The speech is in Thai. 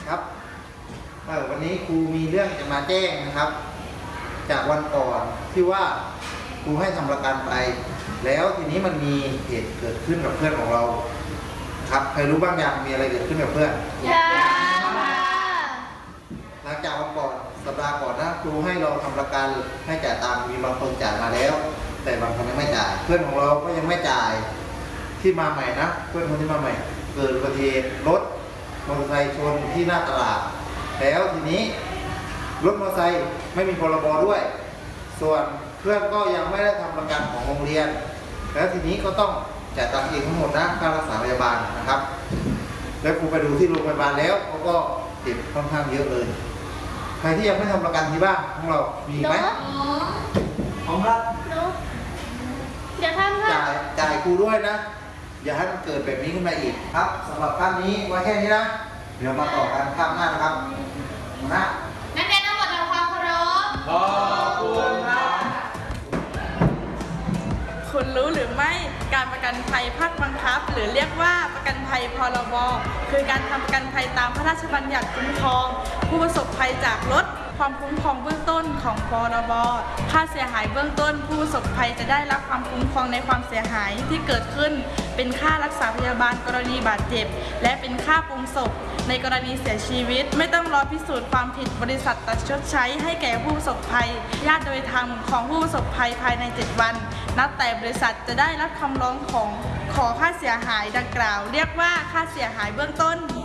ครับวันนี้ครูมีเรื่องจะมาแจ้งนะครับจากวันก่อนที่ว่าครูให้ทำประกันไปแล้วทีนี้มันมีเหตุเกิดขึ้นกับเพื่อนของเราครับใครรู้บ้างยังมีอะไรเกิดขึ้นกับเพื่อนหลังจากวันก่อนสัปดาห์ก่อนนะครูให้เราทำประกันให้จ่ายตามมีบางคนจ่ายมาแล้วแต่บางคนยังไม่จ่ายเพื่อนของเราก็ยังไม่จ่ายที่มาใหม่นะเพื่อนคนที่มาใหม่เกิดอุบัติเหตุรถมอเตอร์ไซค์ชนที่หน้าตลาดแล้วทีนี้รถมอเตอร์ไซค์ไม่มีพรบด้วยส่วนเพื่อนก็ยังไม่ได้ทำประกันของโรงเรียนแล้วทีนี้ก็ต้องจ่ายตังค์เองทั้งหมดนะค่ารักษาพยาบาลนะครับแล้วครูไปดูที่โรงพยาบาลแล้วเขาก็ติดค่อนข้างเยอะเลยใครที่ยังไม่ทำประกันที่บ้านของเรามีไหมของเราเดี๋ยวท่านจ่ายครูด้วยนะอย่าให้มันเกิดแบบนี้ขึ้นมาอีกครับสำหรับครั้งนี้ไว้แค่นี้นะเดี๋ยวมาต่อกันครั้งหน้านะครับนะนักเรียนทั้งหมดทำความเคารพขอบคุณครับคุณรู้หรือไม่การประกันภัยภาคบังคับหรือเรียกว่าประกันภัยพรบคือการทำประกันภัยตามพระราชบัญญัติคุ้มครองผู้ประสบภัยจากรถความคุ้มครองเบื้องต้นของพรบค่าเสียหายเบื้องต้นผู้ประสบภัยจะได้รับความคุ้มครองในความเสียหายที่เกิดขึ้นเป็นค่ารักษาพยาบาลกรณีบาดเจ็บและเป็นค่าปรุงศพในกรณีเสียชีวิตไม่ต้องรอพิสูจน์ความผิดบริษัทตัดชดใช้ให้แก่ผู้ประสบภัยญาติโดยธรรมของผู้ประสบภัยภายใน7วันนับแต่บริษัทจะได้รับคำร้องขอค่าเสียหายดังกล่าวเรียกว่าค่าเสียหายเบื้องต้น